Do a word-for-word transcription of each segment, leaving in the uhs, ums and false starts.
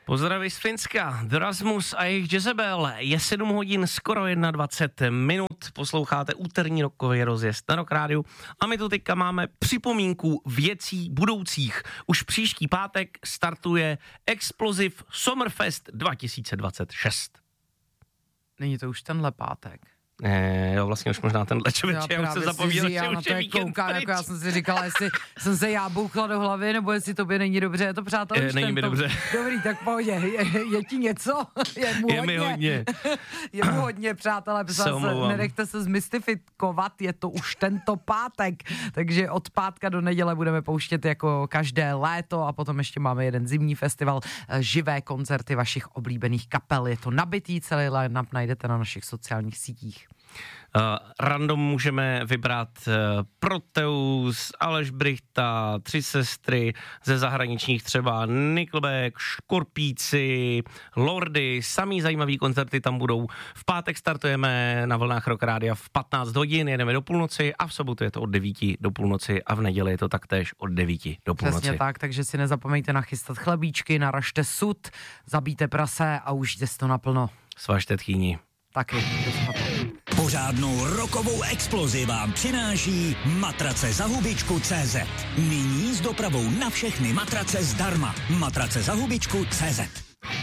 Pozdraví z Finska, Drasmus a jejich Jezebel. Je sedm hodin, skoro dvacet jedna minut, posloucháte úterní rokový rozjezd na Rock Rádiu a my tu teďka máme připomínku věcí budoucích. Už příští pátek startuje Explosive Summerfest dva tisíce dvacet šest. Není to už tenhle pátek? Ne, jo, vlastně už možná tenhle člověče, já už se zapomněl, že už je víkend koukám, jako já jsem si říkala, jestli jsem se já bouchla do hlavy, nebo jestli tobě není dobře, je to přátelé? Je, není mi dobře. Dobrý, tak pohodě, je, je ti něco? Je mu je hodně. mi hodně. Je mu hodně, přátelé, se, nenechte se zmystifikovat, je to už tento pátek, takže od pátka do neděle budeme pouštět jako každé léto a potom ještě máme jeden zimní festival, živé koncerty vašich oblíbených kapel, je to nabitý, celý line-up najdete na našich sociálních sítích. Uh, random můžeme vybrat uh, Proteus, Aleš Brychta, Tři sestry, ze zahraničních třeba Nickelback, Škorpíci, Lordy, samý zajímavý koncerty tam budou. V pátek startujeme na vlnách Rock Rádia v patnáct hodin, jedeme do půlnoci a v sobotu je to od devíti do půlnoci a v neděli je to taktéž od devíti do půlnoci. Přesně tak, takže si nezapomeňte nachystat chlebíčky, naražte sud, zabijte prase a už jde to naplno. Svažte tchýni. Taky. Pořádnou rokovou explozi vám přináší matrace za hubičku tečka cé zet. Nyní s dopravou na všechny matrace zdarma. Matrace za hubičku tečka cé zet.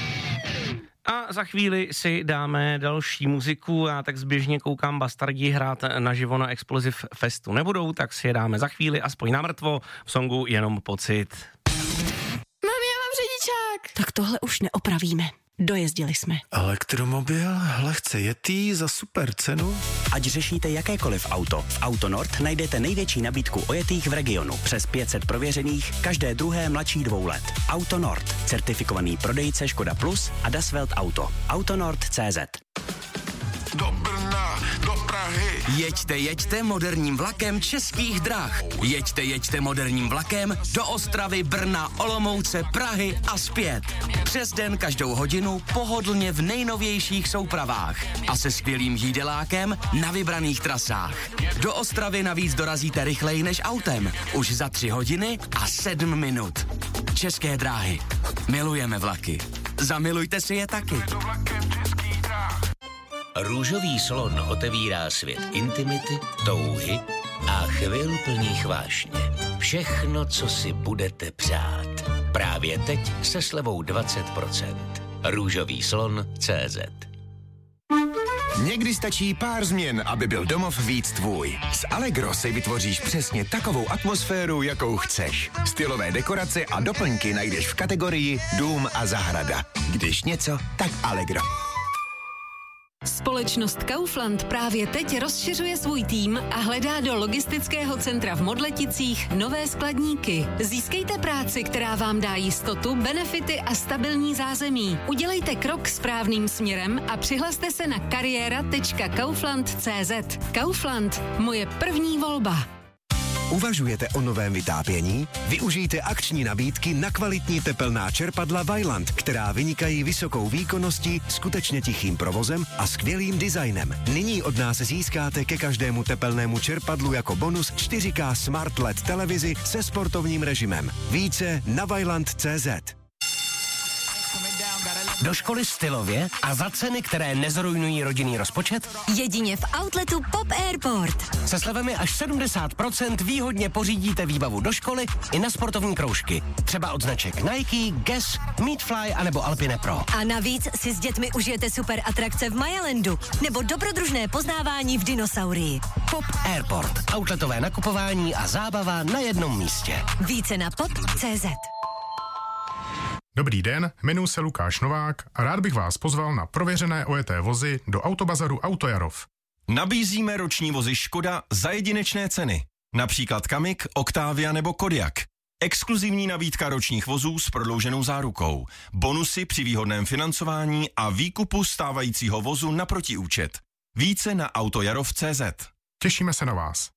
A za chvíli si dáme další muziku. Já tak zběžně koukám, bastardi hrát naživo na Explosive Festu nebudou, tak si je dáme za chvíli aspoň namrtvo v songu Jenom pocit. Mami, já mám řidičák. Tak tohle už neopravíme. Dojezdili jsme. Elektromobil, lehce jetý za super cenu. Ať řešíte jakékoliv auto, v Autonord najdete největší nabídku ojetých v regionu. Přes pět set prověřených, každé druhé mladší dvou let. Autonord, certifikovaný prodejce Škoda Plus a Das Welt Auto. Autonord tečka cé zet. Do Brna, do Prahy. Jeďte, jeďte moderním vlakem Českých drah. Jeďte, jeďte moderním vlakem do Ostravy, Brna, Olomouce, Prahy a zpět. Přes den každou hodinu pohodlně v nejnovějších soupravách a se skvělým jídelákem na vybraných trasách. Do Ostravy navíc dorazíte rychleji než autem. Už za tři hodiny a sedm minut. České dráhy. Milujeme vlaky. Zamilujte si je taky. Růžový slon otevírá svět intimity, touhy a chvil plných vášně. Všechno, co si budete přát. Právě teď se slevou dvacet procent. Růžový slon tečka cé zet. Někdy stačí pár změn, aby byl domov víc tvůj. S Allegro si vytvoříš přesně takovou atmosféru, jakou chceš. Stylové dekorace a doplňky najdeš v kategorii Dům a zahrada. Když něco, tak Allegro. Společnost Kaufland právě teď rozšiřuje svůj tým a hledá do logistického centra v Modleticích nové skladníky. Získejte práci, která vám dá jistotu, benefity a stabilní zázemí. Udělejte krok správným směrem a přihlaste se na kariéra tečka kaufland tečka cé zet. Kaufland, moje první volba. Uvažujete o novém vytápění? Využijte akční nabídky na kvalitní tepelná čerpadla Vaillant, která vynikají vysokou výkonností, skutečně tichým provozem a skvělým designem. Nyní od nás získáte ke každému tepelnému čerpadlu jako bonus čtyři ká Smart el é dé televizi se sportovním režimem. Více na vaillant tečka cé zet. Do školy stylově a za ceny, které nezrujnují rodinný rozpočet? Jedině v outletu Pop Airport. Se slevami až sedmdesát procent výhodně pořídíte výbavu do školy i na sportovní kroužky. Třeba od značek Nike, Guess, Meatfly anebo Alpine Pro. A navíc si s dětmi užijete super atrakce v Mayalandu nebo dobrodružné poznávání v dinosaurii. Pop Airport. Outletové nakupování a zábava na jednom místě. Více na pop tečka cé zet. Dobrý den, jmenuji se Lukáš Novák a rád bych vás pozval na prověřené ojeté vozy do Autobazaru Autojarov. Nabízíme roční vozy Škoda za jedinečné ceny. Například Kamik, Octavia nebo Kodiaq. Exkluzivní nabídka ročních vozů s prodlouženou zárukou. Bonusy při výhodném financování a výkupu stávajícího vozu na protiúčet. Více na autojarov tečka cé zet. Těšíme se na vás.